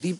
啲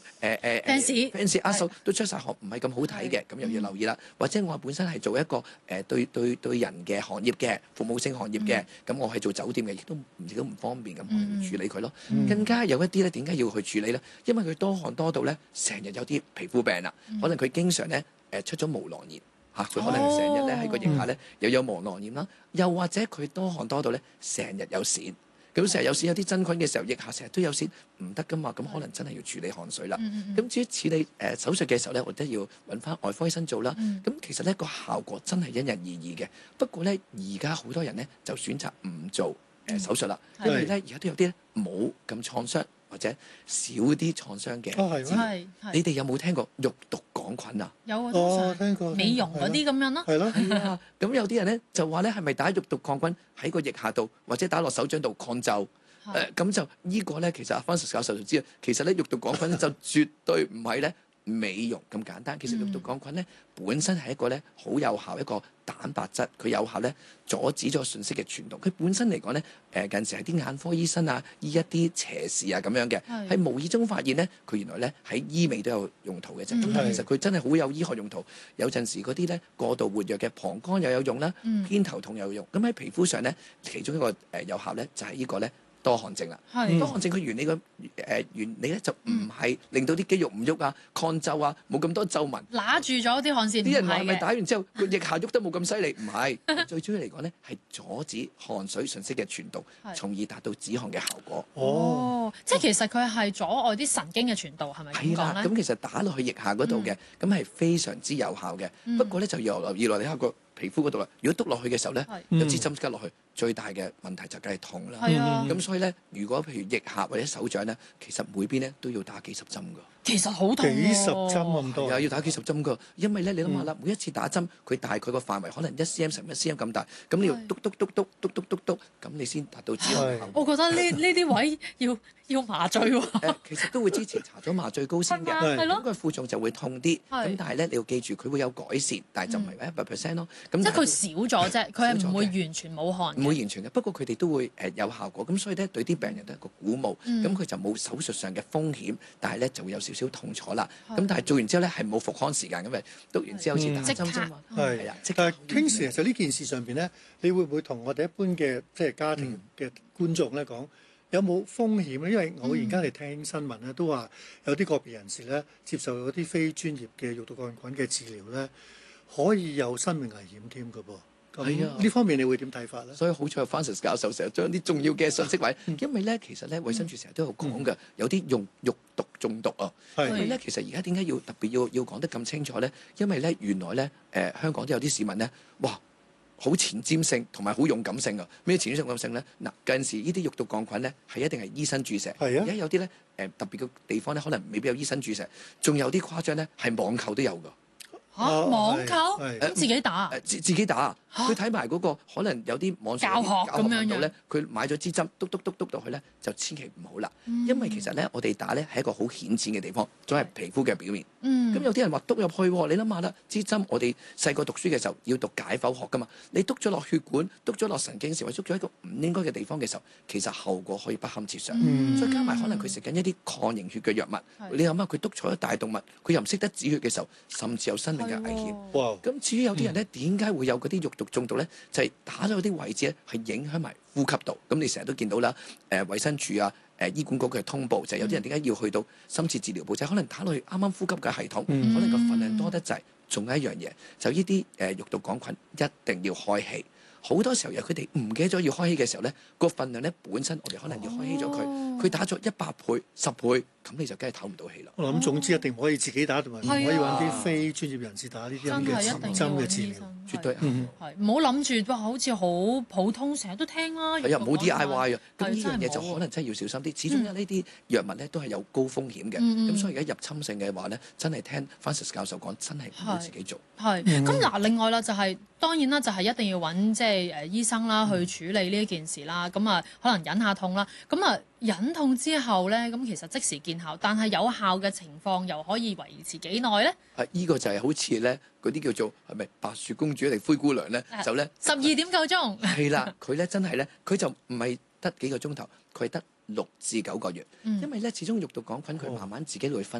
fans 握手都出晒汗，唔係咁好睇嘅，咁又要留意啦。或者我本身係做一個對人嘅行業嘅服務性行業嘅，咁我係做酒店嘅，亦都唔方便咁去處理佢咯。更加有一啲咧，點解要去處理咧？因為佢多汗多到咧，成日有啲皮膚病啦，可能佢經常咧出咗毛囊炎嚇，佢可能成日咧喺個腋下咧又有毛囊炎啦，又或者佢多汗多到咧成日有癬。咁成日有癬有啲真菌嘅時候，腋下成日都有癬，唔得噶嘛，咁可能真係要處理汗水啦。咁至於處理手術嘅時候咧，我都要揾翻外科醫生做啦。咁其實咧個效果真係因人而異嘅。不過咧而家好多人咧就選擇唔做手術啦，因為咧而家都有啲咧冇咁創傷或者少啲創傷嘅。 係你哋有冇聽過肉毒桿菌啊？ 有啊，聽過美容嗰啲咁樣咯。 係咯，係啊。咁有啲人咧就話咧，係咪打肉毒桿菌喺個腋下度，或者打落手掌度抗皺？咁就呢個咧，其實阿 Francis 教授就知啦。其實咧，肉毒桿菌咧就絕對唔係咧美容咁簡單。其實肉毒桿菌咧本身係一個咧好有效一個蛋白質，佢有效咧阻止咗信息嘅傳導。佢本身嚟講咧，近時係啲眼科醫生啊，醫一啲斜視啊咁樣嘅，喺無意中發現咧，佢原來咧喺醫美都有用途嘅啫。咁但係其實佢真係好有醫學用途。有陣時嗰啲咧過度活躍嘅膀胱又有用啦，偏頭痛又有用。咁喺皮膚上咧，其中一個有效咧就係呢個咧。多汗症啦，多汗症佢原理咧就唔係令到啲肌肉唔喐啊、抗皺啊、冇咁多皺紋， 揦住咗啲汗腺。 啲人話係咪打完之後個腋下喐得冇咁犀利？唔係，最主要嚟講咧係阻止汗水信息嘅傳導，從而達到止汗嘅效果。 即係其實佢係阻礙啲神經嘅傳導，係咪咁講咧？係啦， 咁其實打落去腋下嗰度嘅，咁係非常之有效嘅。不過咧就要留意落你下個皮膚嗰度啦。如果篤落去嘅時候咧，有支針吉落去，最大嘅問題就梗係痛啦。咁所以咧，如果譬如腋下或者手掌咧，其實每邊咧都要打幾十針㗎。 其實好痛喎， 幾十針咁多， 要打幾十針㗎。因為咧，你諗下啦，每一次打針，佢大概個範圍可能1cm、11cm咁大，咁你要篤，咁你先達到止汗效果。 我覺得呢啲位要麻醉喎。 其實都會之前搽咗麻醉膏先嘅，咁個副作用就會痛啲。咁但係咧，你要記住，佢會有改善，但係就唔係100%咯。即係佢少咗啫，佢係唔會完全冇汗。 唔會完全嘅，不過佢哋都會有效果。咁所以咧，對啲病人都係一個鼓舞。咁佢就冇手術上嘅風險，但係咧就會有少少痛楚啦。咁但係做完之後咧係冇復康時間咁嘅，篤完之後好似打針啫嘛。 係啊，但係 Kingsley 其實呢件事上邊咧，你會唔會同我哋一般嘅即係家庭嘅觀眾咧講，有冇風險咧？因為我而家嚟聽新聞咧，都話有啲個別人士咧接受嗰啲非專業嘅肉毒桿菌嘅治療咧，可以有生命危險添㗎噃。係啊，呢方面你會點睇法咧？ 所以好彩 Francis 教授成日將啲重要嘅信息位，因為咧其實咧衛生署成日都有講嘅，有啲用肉毒中毒啊。因為咧其實而家點解要特別要講得咁清楚咧？因為咧原來咧香港都有啲市民咧，哇！好前瞻性同埋好勇敢性啊！咩前瞻性勇敢性咧？嗱，近時呢啲肉毒桿菌咧係一定係醫生注射，而家有啲咧特別嘅地方咧可能未必有醫生注射，仲有啲誇張咧係網購都有㗎。 網購自己打自己打，佢睇埋嗰個可能有啲網上教學咁樣咧，佢買咗支針，篤到去咧，就千祈唔好啦。因為其實咧，我哋打咧係一個好顯淺嘅地方，總係皮膚嘅表面。咁有啲人話篤入去，你諗下啦，支針我哋細個讀書嘅時候要讀解剖學噶嘛，你篤咗落血管，篤咗落神經線，或者篤咗一個唔應該嘅地方嘅時候，其實後果可以不堪設想。再加埋可能佢食緊一啲抗凝血嘅藥物，你諗下佢篤錯咗大動脈，佢又唔識得止血嘅時候，甚至有生命嘅危險。咁至於有啲人咧，點解會有嗰啲肉毒中毒咧？就係打咗嗰啲位置咧，係影響埋呼吸道。咁你成日都見到啦，衛生署啊，醫管局嘅通報就係有啲人點解要去到深切治療部，就係可能打落去啱啱呼吸嘅系統，可能個份量多得滯。仲有一樣嘢，就呢啲肉毒桿菌一定要開氣。好多時候，由佢哋唔記得咗要開氣嘅時候咧，個份量咧本身我哋可能要開氣咗佢，佢打咗100倍、10倍，咁你就梗係唞唔到氣啦。 我諗總之一定唔可以自己打，同埋唔可以揾啲非專業人士打呢啲咁嘅針嘅治療， 絕對係唔好諗住哇，好似好普通，成日都聽啦。 係啊，唔好 DIY 啊。咁呢樣嘢就可能真係要小心啲。始終有呢啲藥物咧都係有高風險嘅。咁所以而家入侵性嘅話咧，真係聽 Francis 教授講，真係唔好自己做。 係咁嗱，另外啦，就係當然啦，就係一定要揾即係醫生啦去處理呢一件事啦。咁啊，可能忍下痛啦。咁啊，忍痛之後咧，咁其實即時見效，但係有效嘅情況又可以維持幾耐咧？ 依個就係好似咧嗰啲叫做係咪白雪公主定灰姑娘咧？就咧 12點夠鐘。 係啦，佢咧真係咧，佢就唔係得幾個鐘頭，佢係得 6至9個月，因為咧始終肉毒桿菌佢慢慢自己會分